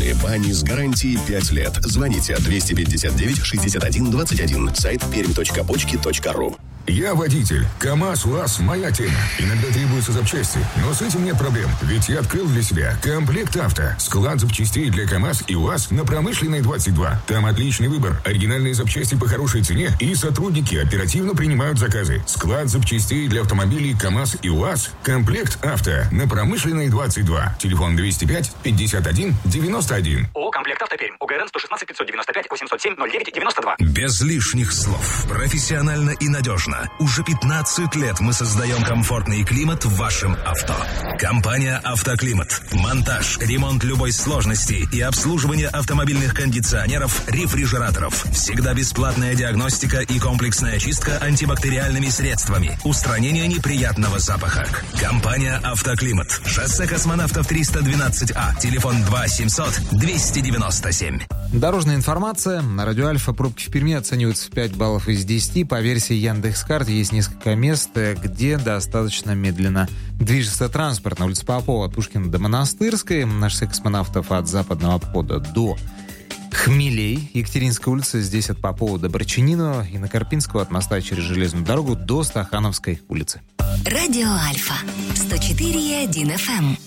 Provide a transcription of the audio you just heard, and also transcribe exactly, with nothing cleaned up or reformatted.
Водные бани с гарантией пять лет. Звоните двести пятьдесят девять шестьдесят один двадцать один. Сайт пермь точка бочки точка ру. Я водитель. КамАЗ, УАЗ – моя тема. Иногда требуются запчасти, но с этим нет проблем. Ведь я открыл для себя Комплект Авто. Склад запчастей для КамАЗ и УАЗ на Промышленной двадцать два. Там отличный выбор, оригинальные запчасти по хорошей цене, и сотрудники оперативно принимают заказы. Склад запчастей для автомобилей КамАЗ и УАЗ. Комплект Авто на Промышленной двадцать два. Телефон двести пять пятьдесят один девяносто один. ООО «Комплект Авто Пермь». УГРН сто шестнадцать пятьсот девяносто пять восемьсот семь ноль девять девяносто два. Без лишних слов. Профессионально и надежно. Уже пятнадцать лет мы создаем комфортный климат в вашем авто. Компания «Автоклимат». Монтаж, ремонт любой сложности и обслуживание автомобильных кондиционеров, рефрижераторов. Всегда бесплатная диагностика и комплексная очистка антибактериальными средствами. Устранение неприятного запаха. Компания «Автоклимат». Шоссе Космонавтов триста двенадцать А. Телефон два семьсот двести девяносто семь. Дорожная информация. На радио Альфа пробки в Перми оцениваются в пять баллов из десяти. По версии Яндекс.Карт есть несколько мест, где достаточно медленно движется транспорт. На улице Попова от Пушкина до Монастырской, на шоссе Космонавтов от Западного обхода до Хмелей, Екатеринская улица, здесь от Попова до Борчанинова, и на Карпинского от моста через железную дорогу до Стахановской улицы. Радио Альфа сто четыре и один эф эм.